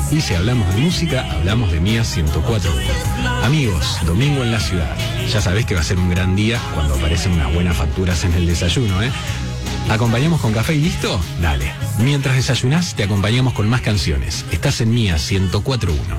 Y si hablamos de música, hablamos de Mía 104.1. Amigos, domingo en la ciudad. Ya sabés que va a ser un gran día cuando aparecen unas buenas facturas en el desayuno, ¿eh? ¿Acompañamos con café y listo? Dale. Mientras desayunás, te acompañamos con más canciones. Estás en Mía 104.1.